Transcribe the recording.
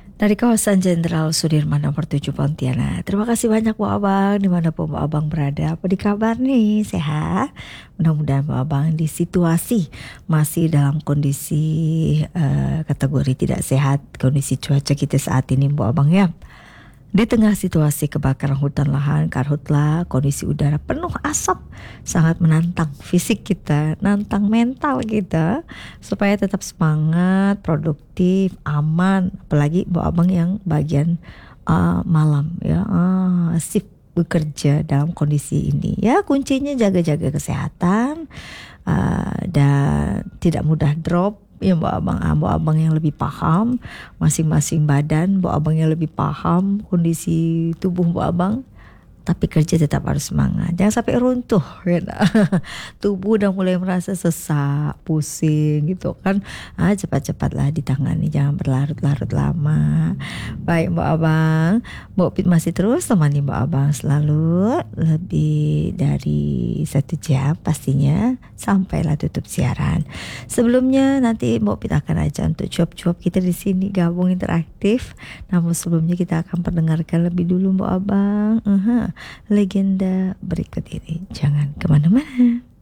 Dari kawasan Jenderal Sudirman nomor 7 Pontianak. Terima kasih banyak Bu Abang, dimanapun Bu Abang berada. Apa di kabar nih? Sehat? Mudah-mudahan Bu Abang di situasi masih dalam kondisi kategori tidak sehat. Kondisi cuaca kita saat ini Bu Abang ya. Di tengah situasi kebakaran hutan lahan, karhutla, kondisi udara penuh asap sangat menantang fisik kita, nantang mental kita supaya tetap semangat, produktif, aman. Apalagi Bu Abang yang bagian malam ya, sip bekerja dalam kondisi ini. Ya kuncinya jaga-jaga kesehatan dan tidak mudah drop. Ya Mbak Abang yang lebih paham masing-masing badan, Mbak Abang yang lebih paham kondisi tubuh Mbak Abang. Tapi kerja tetap harus semangat. Jangan sampai runtuh ya. Tubuh udah mulai merasa sesak, pusing gitu kan. Cepat-cepatlah ditangani, jangan berlarut-larut lama. Baik Mbak Abang, Mbak Pit masih terus temani Mbak Abang selalu lebih dari 1 jam pastinya sampailah tutup siaran. Sebelumnya nanti Mbak Pit akan ajak untuk cuap-cuap kita di sini gabung interaktif. Namun sebelumnya kita akan mendengarkan lebih dulu Mbak Abang legenda berikut ini. Jangan kemana-mana.